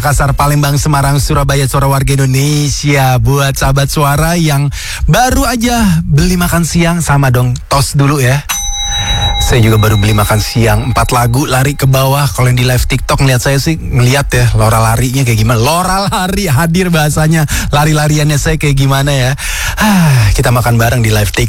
Makassar, Palembang, Semarang, Surabaya, suara warga Indonesia. Buat sahabat suara yang baru aja beli makan siang, sama dong, tos dulu ya. Saya juga baru beli makan siang, 4 lagu lari ke bawah. Kalau yang di live TikTok ngeliat saya sih, ngeliat ya Lora larinya kayak gimana. Lora lari, hadir bahasanya, lari-lariannya saya kayak gimana ya. Kita makan bareng di live TikTok.